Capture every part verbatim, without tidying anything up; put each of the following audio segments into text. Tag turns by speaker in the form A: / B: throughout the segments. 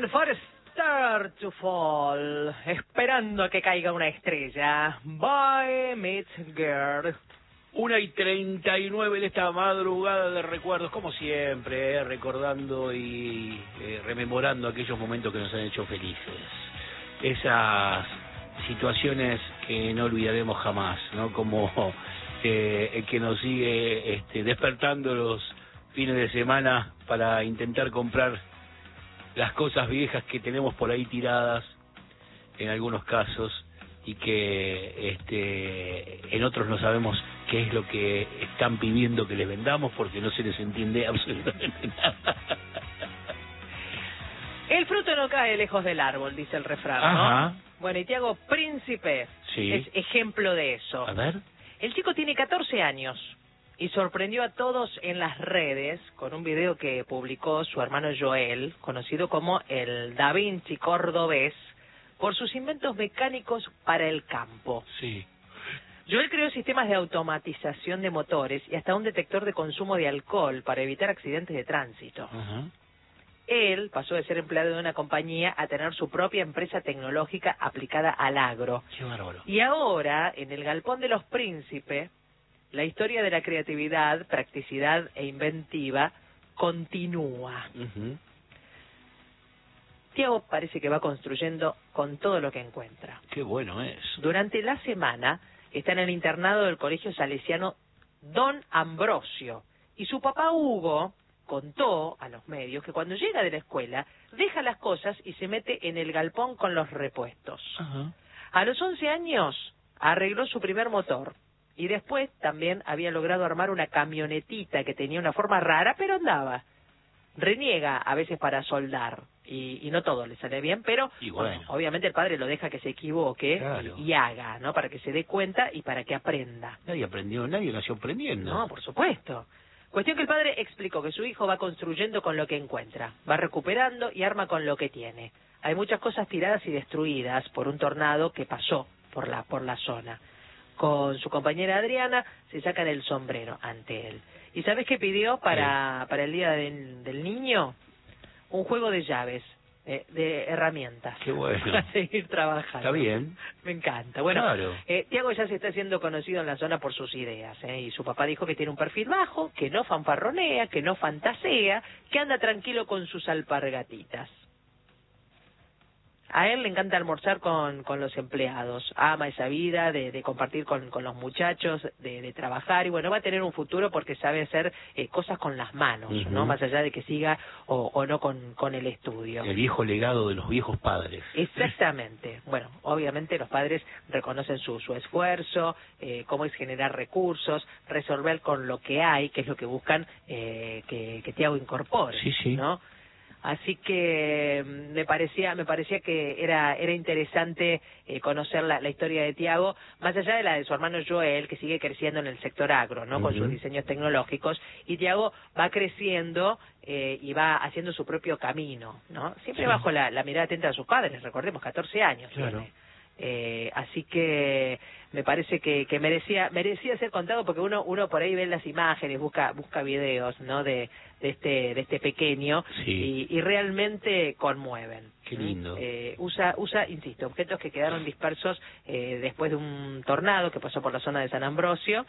A: Waiting for a star to fall. Esperando a que caiga una estrella. Boy meets girl.
B: Una y treinta y nueve de esta madrugada de recuerdos, como siempre, eh, recordando y eh, rememorando aquellos momentos que nos han hecho felices. Esas situaciones que no olvidaremos jamás, ¿no? Como eh, el que nos sigue este, despertando los fines de semana para intentar comprar las cosas viejas que tenemos por ahí tiradas, en algunos casos, y que este, en otros no sabemos qué es lo que están pidiendo que les vendamos porque no se les entiende absolutamente nada.
A: El fruto no cae lejos del árbol, dice el refrán, ¿no?
B: Ajá.
A: Bueno, y Tiago Príncipe
B: Sí.
A: es ejemplo de eso.
B: A ver.
A: El chico tiene catorce años y sorprendió a todos en las redes con un video que publicó su hermano Joel, conocido como el Da Vinci cordobés, por sus inventos mecánicos para el campo.
B: Sí.
A: Joel creó sistemas de automatización de motores y hasta un detector de consumo de alcohol para evitar accidentes de tránsito.
B: Ajá.
A: Él pasó de ser empleado de una compañía a tener su propia empresa tecnológica aplicada al agro.
B: Qué bárbaro.
A: Y ahora, en el Galpón de los Príncipes, la historia de la creatividad, practicidad e inventiva continúa.
B: Uh-huh.
A: Tiago parece que va construyendo con todo lo que encuentra.
B: Qué bueno es.
A: Durante la semana está en el internado del colegio salesiano Don Ambrosio. Y su papá Hugo contó a los medios que cuando llega de la escuela deja las cosas y se mete en el galpón con los repuestos.
B: Ajá.
A: A los once años arregló su primer motor y después también había logrado armar una camionetita que tenía una forma rara pero andaba. Reniega a veces para soldar y, y no todo le sale bien, pero
B: Y bueno.
A: bueno, obviamente el padre lo deja que se equivoque
B: Claro.
A: y, y haga, ¿no? Para que se dé cuenta y para que aprenda.
B: Nadie aprendió, nadie nació aprendiendo.
A: No, por supuesto. Cuestión que el padre explicó que su hijo va construyendo con lo que encuentra, va recuperando y arma con lo que tiene. Hay muchas cosas tiradas y destruidas por un tornado que pasó por la por la zona. Con su compañera Adriana se sacan el sombrero ante él. ¿Y sabes qué pidió para, para el Día del, del Niño? Un juego de llaves, eh, de herramientas.
B: Qué bueno.
A: Para seguir trabajando.
B: Está bien.
A: Me encanta. Bueno,
B: Claro.
A: eh, Tiago ya se está haciendo conocido en la zona por sus ideas, ¿eh? Y su papá dijo que tiene un perfil bajo, que no fanfarronea, que no fantasea, que anda tranquilo con sus alpargatitas. A él le encanta almorzar con, con los empleados, ama esa vida de, de compartir con, con los muchachos, de, de trabajar, y bueno, va a tener un futuro porque sabe hacer eh, cosas con las manos,
B: Uh-huh.
A: ¿no? Más allá de que siga o, o no con, con el estudio.
B: El viejo legado de los viejos padres.
A: Exactamente. Bueno, obviamente los padres reconocen su, su esfuerzo, eh, cómo es generar recursos, resolver con lo que hay, que es lo que buscan eh, que, que Tiago incorpore,
B: Sí, sí.
A: ¿no? Así que mm, me parecía me parecía que era era interesante eh, conocer la, la historia de Tiago, más allá de la de su hermano Joel, que sigue creciendo en el sector agro, ¿no? Con
B: Uh-huh.
A: sus diseños tecnológicos, y Tiago va creciendo eh, y va haciendo su propio camino, ¿no? Siempre
B: Sí.
A: bajo la, la mirada atenta de sus padres, recordemos, catorce años
B: Claro.
A: tiene. Eh, así que me parece que, que merecía merecía ser contado porque uno uno por ahí ve las imágenes, busca busca videos, ¿no? de, de este de este pequeño
B: Sí.
A: y, y realmente conmueven.
B: Qué lindo.
A: Eh, usa usa insisto objetos que quedaron dispersos eh, después de un tornado que pasó por la zona de San Ambrosio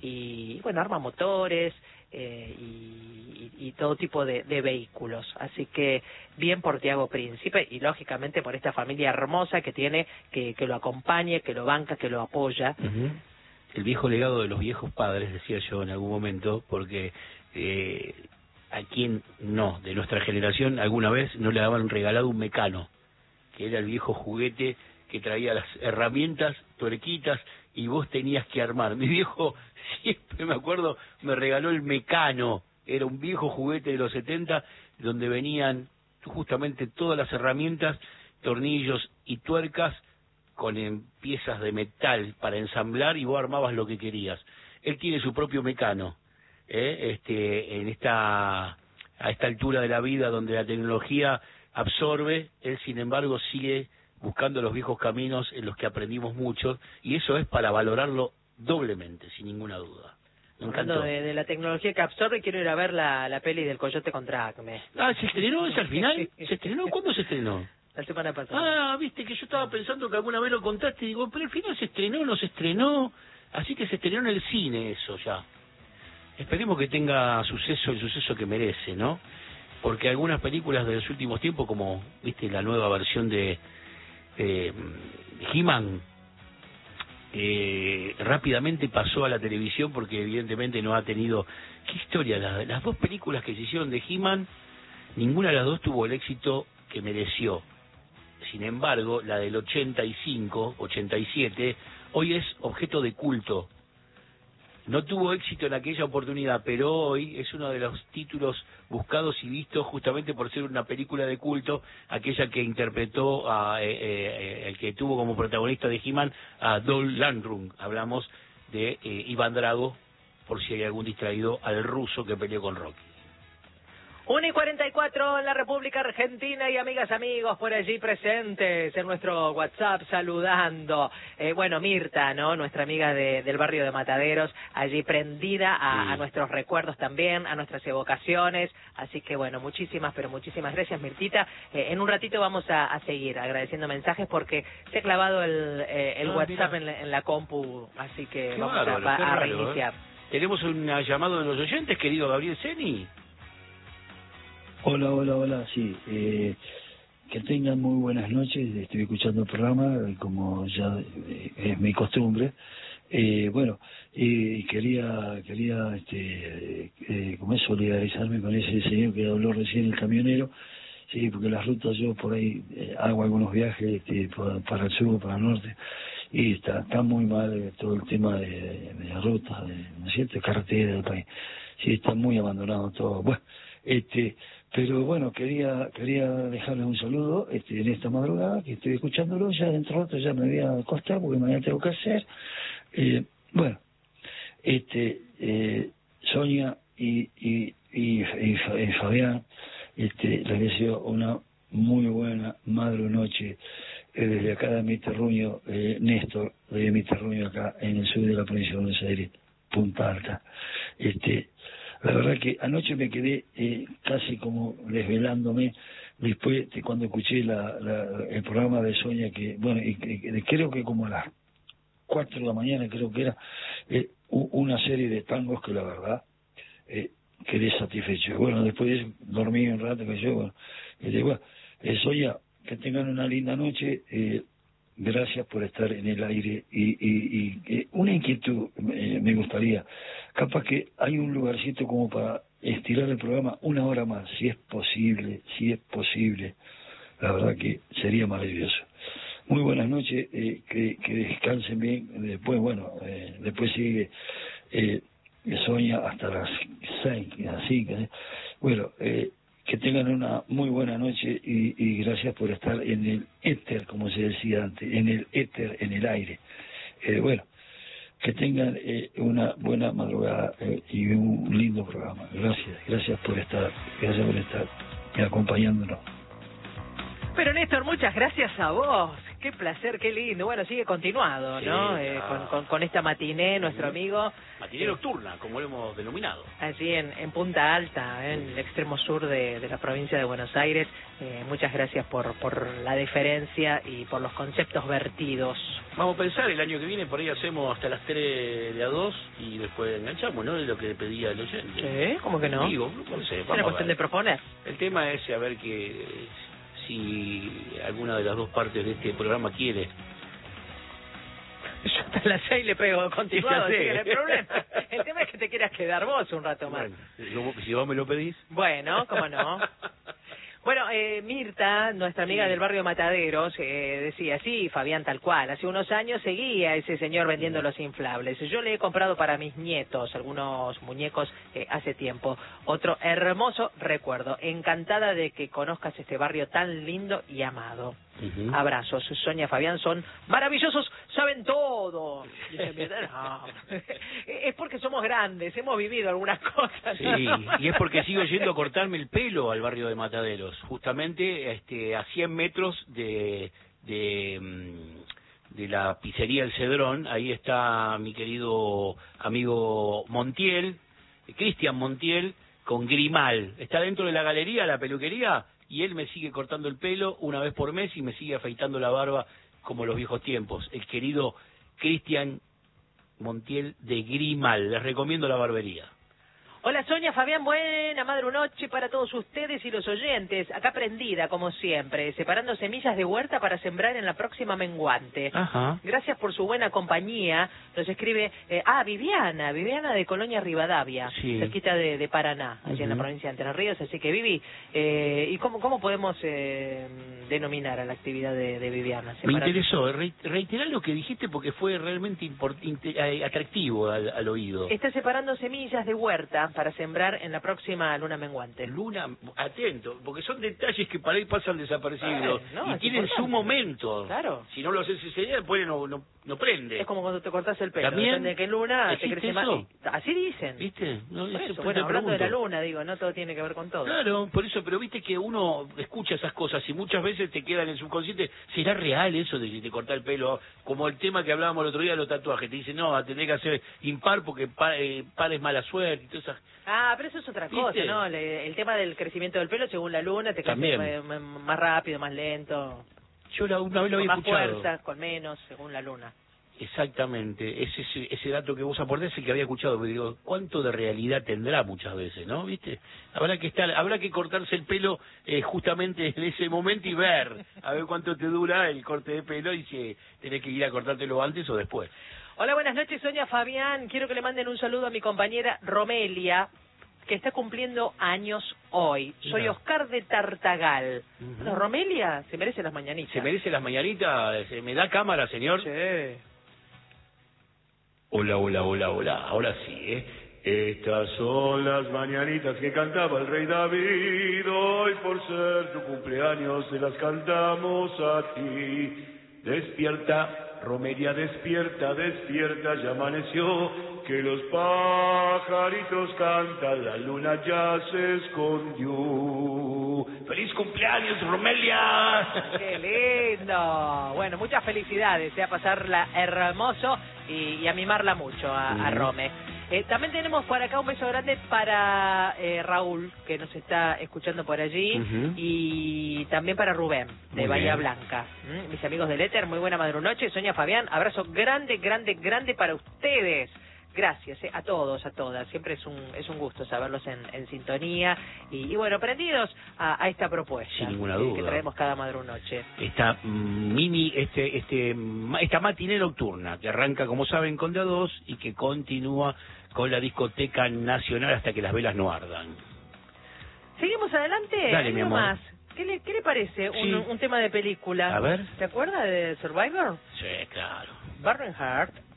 A: y bueno, arma motores eh, y, y, y todo tipo de, de vehículos. Así que bien por Tiago Príncipe y lógicamente por esta familia hermosa que tiene, que, que lo acompaña, que lo banca, que lo apoya.
B: Uh-huh. El viejo legado de los viejos padres, decía yo en algún momento, porque eh, a quien no, de nuestra generación, alguna vez no le habían regalado un mecano, que era el viejo juguete que traía las herramientas, tuerquitas, y vos tenías que armar. Mi viejo, siempre me acuerdo, me regaló el mecano. Era un viejo juguete de los setenta, donde venían justamente todas las herramientas, tornillos y tuercas, con em, piezas de metal para ensamblar, y vos armabas lo que querías. Él tiene su propio mecano, ¿eh? este, en esta, a esta altura de la vida donde la tecnología absorbe, él sin embargo sigue buscando los viejos caminos en los que aprendimos mucho, y eso es para valorarlo doblemente, sin ninguna duda. Me
A: Hablando
B: encantó.
A: de, de la tecnología que absorbe, quiero ir a ver la, la peli del Coyote contra Acme.
B: Ah, ¿se estrenó esa al final? ¿Se estrenó? ¿Cuándo se estrenó?
A: La semana pasada.
B: Ah, viste que yo estaba pensando que alguna vez lo contaste y digo, pero al final se estrenó, no se estrenó, así que se estrenó en el cine eso ya. Esperemos que tenga suceso, el suceso que merece, ¿no? Porque algunas películas de los últimos tiempos, como, viste, la nueva versión de eh, He-Man, eh, rápidamente pasó a la televisión porque evidentemente no ha tenido... ¿Qué historia? Las, las dos películas que se hicieron de He-Man, ninguna de las dos tuvo el éxito que mereció. Sin embargo, la del ochenta y cinco, ochenta y siete, hoy es objeto de culto. No tuvo éxito en aquella oportunidad, pero hoy es uno de los títulos buscados y vistos justamente por ser una película de culto, aquella que interpretó a eh, eh, el que tuvo como protagonista de He-Man a Dolph Lundgren. Hablamos de eh, Iván Drago, por si hay algún distraído, al ruso que peleó con Rocky.
A: una y cuarenta y cuatro en la República Argentina y amigas, amigos por allí presentes en nuestro WhatsApp saludando. Eh, bueno, Mirta, ¿no? Nuestra amiga de, del barrio de Mataderos, allí prendida a,
B: Sí.
A: a nuestros recuerdos también, a nuestras evocaciones. Así que bueno, muchísimas, pero muchísimas gracias, Mirtita. Eh, en un ratito vamos a, a seguir agradeciendo mensajes porque se ha clavado el, eh, el
B: Ah,
A: WhatsApp
B: mira.
A: en la, en la compu, así que
B: Qué
A: vamos
B: bárbaro,
A: a,
B: qué
A: a
B: raro,
A: reiniciar.
B: ¿eh? Tenemos un llamado de los oyentes, querido Gabriel Seni.
C: Hola, hola, hola, sí. Eh, que tengan muy buenas noches. Estoy escuchando el programa, eh, como ya eh, es mi costumbre. Eh, bueno, eh, quería, quería, este, eh, como es, solidarizarme con ese señor que habló recién, el camionero. Sí, porque las rutas yo por ahí eh, hago algunos viajes este, para, para el sur, para el norte, y está, está muy mal eh, todo el tema de, de, de las rutas, de, ¿no es cierto?, carretera del país. Sí, está muy abandonado todo. Bueno, este, pero bueno, quería quería dejarles un saludo este, en esta madrugada, que estoy escuchándolo, ya dentro de rato ya me voy a acostar porque mañana tengo que hacer. Eh, bueno, este, eh, Sonia y, y, y, y, y Fabián, este, les deseo una muy buena madre noche eh, desde acá de mi terruño, eh, Néstor, de mi terruño acá en el sur de la provincia de Buenos Aires, Punta Alta. Este, la verdad que anoche me quedé eh, casi como desvelándome después de cuando escuché la, la, el programa de Sonia, que bueno, y, y, creo que como a las cuatro de la mañana creo que era, eh, una serie de tangos que la verdad eh, quedé satisfecho. Bueno, después de eso, dormí un rato, que yo, bueno, y digo, bueno, eh, Sonia, que tengan una linda noche, eh, gracias por estar en el aire, y, y, y eh, una inquietud eh, me gustaría, capaz que hay un lugarcito como para estirar el programa una hora más, si es posible, si es posible, la verdad que sería maravilloso. Muy buenas noches, eh, que, que descansen bien, después, bueno, eh, después sigue eh, Sonia hasta las seis, así que, bueno, eh, que tengan una muy buena noche y, y gracias por estar en el éter, como se decía antes, en el éter, en el aire. Eh, bueno, que tengan eh, una buena madrugada eh, y un lindo programa. Gracias, gracias por estar, gracias por estar acompañándonos.
A: Pero Néstor, muchas gracias a vos. Qué placer, qué lindo. Bueno, sigue continuado,
B: Sí,
A: ¿no?
B: claro.
A: Eh, con, con, con esta matiné, nuestro amigo.
B: Matiné nocturna, como lo hemos denominado.
A: Allí en, en Punta Alta, ¿eh? En el extremo sur de, de la provincia de Buenos Aires. Eh, muchas gracias por, por la deferencia y por los conceptos vertidos.
B: Vamos a pensar, el año que viene por ahí hacemos hasta las tres de a dos y después enganchamos, ¿no? Es lo que pedía el oyente.
A: ¿Eh? ¿Cómo que no?
B: Digo, no sé,
A: Es
B: vamos
A: una
B: a
A: cuestión
B: ver.
A: de proponer.
B: El tema es saber que si alguna de las dos partes de este programa quiere.
A: Yo hasta las seis le pego continuado,
B: Sí,
A: así
B: ya sé.
A: que no hay problema. El tema es que te quieras quedar vos un rato más.
B: Bueno, si vos me lo pedís.
A: Bueno, cómo no. Bueno, eh, Mirta, nuestra amiga
B: Sí.
A: del barrio Mataderos, eh, decía, sí, Fabián, tal cual. Hace unos años seguía ese señor vendiendo los inflables. Yo le he comprado para mis nietos algunos muñecos eh, hace tiempo. Otro hermoso recuerdo. Encantada de que conozcas este barrio tan lindo y amado.
B: Uh-huh.
A: Abrazos. Sonia, Fabián son maravillosos, saben todo. Dice Mirta, no. Es porque somos grandes, hemos vivido algunas cosas.
B: Sí, y es porque sigo yendo a cortarme el pelo al barrio de Mataderos, justamente este, a cien metros de, de, de la pizzería El Cedrón, ahí está mi querido amigo Montiel, Cristian Montiel, con Grimal. Está dentro de la galería, la peluquería, y él me sigue cortando el pelo una vez por mes y me sigue afeitando la barba como los viejos tiempos. El querido Cristian Montiel de Grimal. Les recomiendo la barbería.
A: Hola Sonia, Fabián, buena madre noche para todos ustedes y los oyentes. Acá prendida, como siempre, separando semillas de huerta para sembrar en la próxima menguante.
B: Ajá.
A: Gracias por su buena compañía. Nos escribe, eh, ah, Viviana, Viviana de Colonia Rivadavia,
B: sí.
A: cerquita de, de Paraná, allí uh-huh. en la provincia de Entre Ríos. Así que, Vivi, eh, ¿y cómo, cómo podemos eh, denominar a la actividad de, de Viviana?
B: Me interesó, re, reiterar lo que dijiste porque fue realmente import, inter, atractivo al, al oído.
A: Está separando semillas de huerta para sembrar en la próxima luna menguante.
B: Luna, atento, porque son detalles que para ahí pasan desapercibidos, eh, no, y tienen importante. Su momento.
A: Claro.
B: Si no lo haces ese día, después no, no, no prende.
A: Es como cuando te cortas el pelo,
B: ¿También?
A: Depende de qué luna te crece más.
B: Eso?
A: Así dicen.
B: ¿Viste? No,
A: por
B: eso,
A: eso, bueno, hablando de la luna, digo, no todo tiene que ver con todo.
B: Claro, por eso, pero viste que uno escucha esas cosas y muchas veces te quedan en el subconsciente. ¿Será real eso de que te cortar el pelo? Como el tema que hablábamos el otro día de los tatuajes. Te dicen, no, tenés que hacer impar porque par, eh, par es mala suerte y todas esas...
A: Ah, pero eso es otra cosa, ¿viste? ¿No? Le, el tema del crecimiento del pelo según la luna te crece más rápido, más lento.
B: Yo la, una vez lo había
A: con
B: escuchado.
A: Más fuerza, con menos, según la luna.
B: Exactamente, ese, ese, ese dato que vos aportás es el que había escuchado, porque digo, ¿cuánto de realidad tendrá muchas veces, no? ¿Viste? Habrá que estar, habrá que cortarse el pelo eh, justamente en ese momento y ver, a ver cuánto te dura el corte de pelo y si tenés que ir a cortártelo antes o después.
A: Hola, buenas noches, Sonia, Fabián. Quiero que le manden un saludo a mi compañera Romelia, que está cumpliendo años hoy. Soy no. Oscar de Tartagal. Uh-huh. Bueno, Romelia se merece las mañanitas.
B: ¿Se merece las mañanitas? ¿Me da cámara, señor?
A: Sí.
D: Hola, hola, hola, hola. Ahora sí, ¿eh? Estas son las mañanitas que cantaba el rey David. Hoy por ser tu cumpleaños se las cantamos a ti. Despierta, Romelia, despierta, despierta, ya amaneció. Que los pajaritos cantan, la luna ya se escondió. ¡Feliz cumpleaños, Romelia!
A: ¡Qué lindo! Bueno, muchas felicidades, ¿eh? A pasarla hermoso y, y a mimarla mucho a, uh-huh. a Rome. Eh, también tenemos por acá un beso grande para eh, Raúl, que nos está escuchando por allí, uh-huh. y también para Rubén, de muy Bahía bien. Blanca. ¿Mm? Mis amigos del Éter, muy buena madrunoche. Sonia, Fabián, abrazo grande, grande, grande para ustedes. Gracias eh, a todos, a todas. Siempre es un es un gusto saberlos en, en sintonía y, y bueno, prendidos a, a esta propuesta.
B: Sin ninguna
A: que,
B: duda.
A: que traemos cada madrunoche.
B: Esta mm, mini, este, este, esta matiné nocturna que arranca, como saben, con de a dos y que continúa con la discoteca nacional hasta que las velas no ardan.
A: Seguimos adelante.
B: Dale, mi amor.
A: Más. ¿Qué le, ¿Qué le parece
B: sí.
A: un, un tema de película?
B: A ver.
A: ¿Se acuerda de Survivor?
B: Sí, claro.
A: Bernhardt.